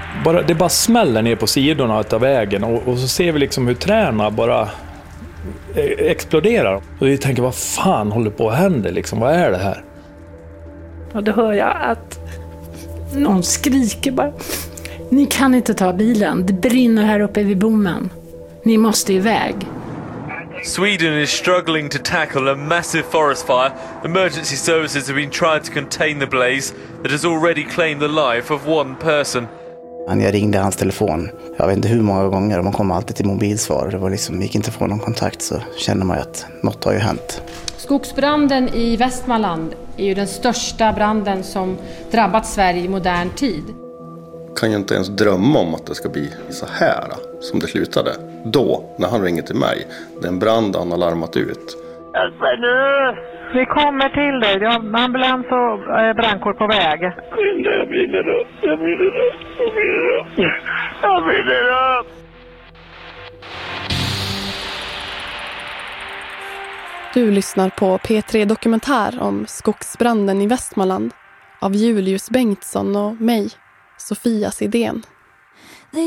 Det bara smäller ner på sidorna av vägen och så ser vi liksom hur träna bara exploderar. Och vi tänker, vad fan håller på att hända liksom, vad är det här? Och då hör jag att någon skriker bara: ni kan inte ta bilen, det brinner här uppe vid bommen. Ni måste iväg. Sweden is struggling to tackle a massive forest fire. Emergency services have been trying to contain the blaze that has already claimed the life of one person. Jag ringde hans telefon, jag vet inte hur många gånger, och man kom alltid till mobilsvar. Det var liksom, gick inte att få någon kontakt, så känner man ju att något har ju hänt. Skogsbranden i Västmanland är ju den största branden som drabbat Sverige i modern tid. Kan jag inte ens drömma om att det ska bli så här som det slutade. Då, när han ringer till mig, den brand han har larmat ut. Hjälp mig nu! Vi kommer till dig. Det är ambulans och brandkår på väg. Jag brinner upp. Du lyssnar på P3 Dokumentär om skogsbranden i Västmanland av Julius Bengtsson och mig, Sofia Sidén.